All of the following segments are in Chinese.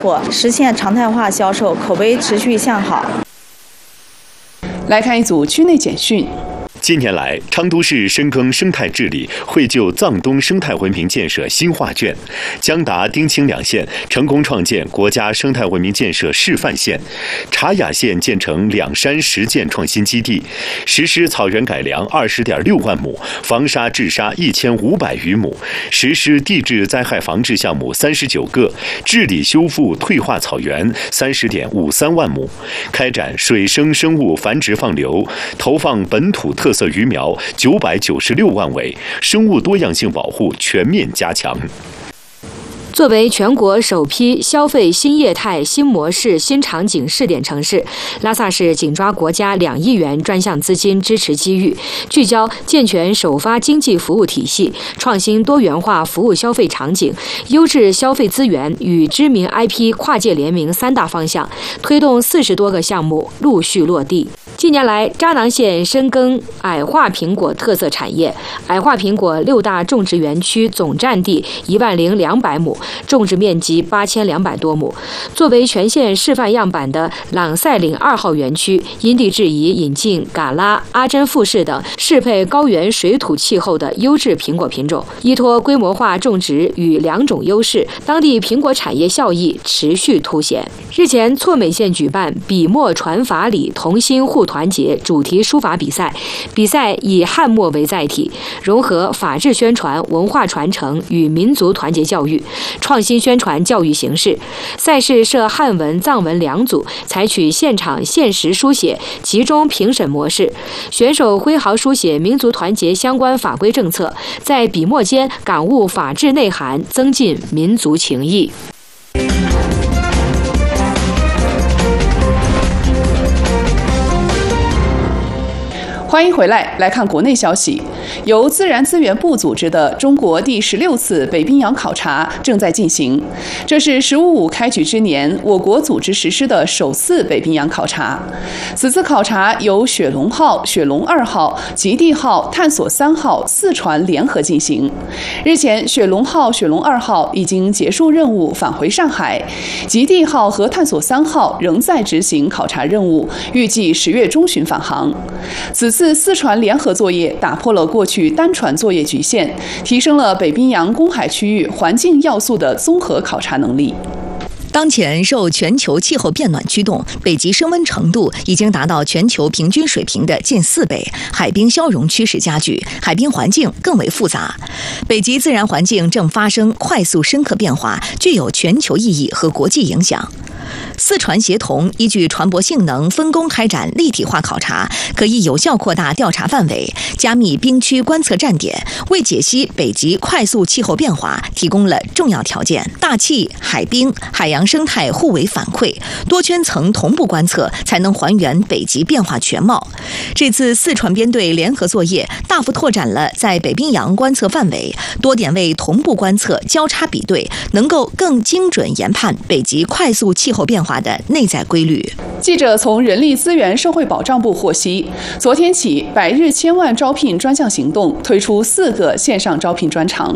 实现常态化销售，口碑持续向好。 来看一组区内简讯。 近年来，昌都市深耕生态治理，绘就藏东生态文明建设新画卷。江达、丁青两县成功创建国家生态文明建设示范县，茶雅县建成两山实践创新基地，实施草原改良20.6万亩，防沙治沙1500余亩，实施地质灾害防治项目39个，治理修复退化草原30.53万亩，开展水生生物繁殖放流，投放本土特色鱼苗996万尾，生物多样性保护全面加强。 作为全国首批消费新业态、新模式、新场景试点城市，拉萨市紧抓国家2亿元专项资金支持机遇，聚焦健全首发经济服务体系，创新多元化服务消费场景，优质消费资源与知名 IP 跨界联名3大方向，推动40多个项目陆续落地。近年来，扎囊县深耕矮化苹果特色产业，矮化苹果6大种植园区总占地10200亩，种植面积8200多亩。作为全县示范样板的朗赛岭2号园区，因地制宜引进嘎拉、阿珍富士等适配高原水土气候的优质苹果品种，依托规模化种植与2种优势，当地苹果产业效益持续凸显。日前，错美县举办笔墨传法理，同心互团结主题书法比赛，比赛以汉墨为载体，融合法治宣传、文化传承与民族团结教育，创新宣传教育形式。赛事设汉文、藏文2组，采取现场限时书写、集中评审模式，选手挥毫书写民族团结相关法规政策，在笔墨间感悟法治内涵，增进民族情谊。 欢迎回来，来看国内消息。由自然资源部组织的中国第16次北冰洋考察正在进行，这是“15+5”开局之年，我国组织实施的首次北冰洋考察。此次考察由雪龙号、雪龙2号、极地号、探索3号4船联合进行。日前，雪龙号、雪龙2号已经结束任务返回上海，极地号和探索3号仍在执行考察任务，预计10月中旬返航。此次4船联合作业打破了过去单船作业局限，提升了北冰洋公海区域环境要素的综合考察能力。 当前受全球气候变暖驱动，北极升温程度已经达到全球平均水平的近4倍，海冰消融趋势加剧，海冰环境更为复杂。北极自然环境正发生快速深刻变化，具有全球意义和国际影响。4船协同，依据船舶性能分工开展立体化考察，可以有效扩大调查范围，加密冰区观测站点，为解析北极快速气候变化提供了重要条件。大气、海冰、海洋生态互为反馈，多圈层同步观测，才能还原北极变化全貌。这次4船编队联合作业，大幅拓展了在北冰洋观测范围，多点位同步观测、交叉比对，能够更精准研判北极快速气候变化的内在规律。 记者从人力资源社会保障部获悉，昨天起百日千万招聘专项行动推出4个线上招聘专场。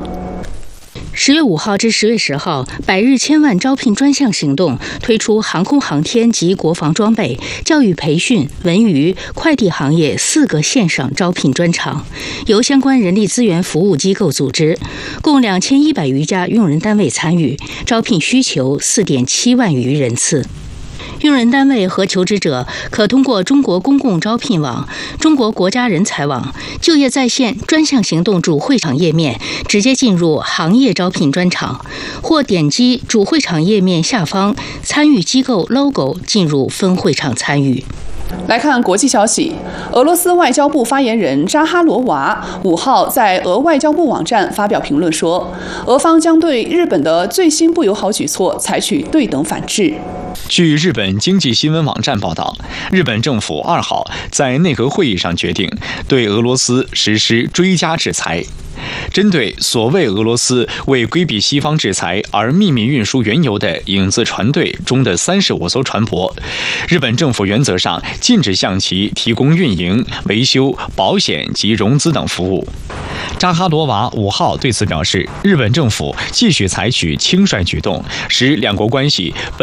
10月5号至10月10号，百日千万招聘专项行动推出航空航天及国防装备、教育培训、文娱、快递行业4个线上招聘专场，由相关人力资源服务机构组织，共2100余家用人单位参与，招聘需求4.7万余人次。用人单位和求职者可通过中国公共招聘网、中国国家人才网、就业在线专项行动主会场页面直接进入行业招聘专场，或点击主会场页面下方参与机构 logo 进入分会场参与。 来看国际消息，俄罗斯外交部发言人扎哈罗娃5号在俄外交部网站发表评论说，俄方将对日本的最新不友好举措采取对等反制。 据日本经济新闻网站报道，日本政府2号在内阁会议上决定对俄罗斯实施追加制裁。针对所谓俄罗斯为规避西方制裁而秘密运输原油的影子船队中的35艘船舶，日本政府原则上禁止向其提供运营、维修、保险及融资等服务。扎哈罗娃5号对此表示，日本政府继续采取轻率举动，使两国关系